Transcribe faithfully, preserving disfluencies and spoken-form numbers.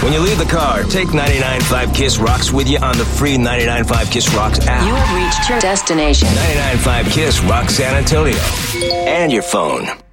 When you leave the car, take ninety-nine point five KISS Rocks with you on the free ninety-nine point five KISS Rocks app. You have reached your destination. ninety-nine point five KISS Rocks San Antonio. And your phone.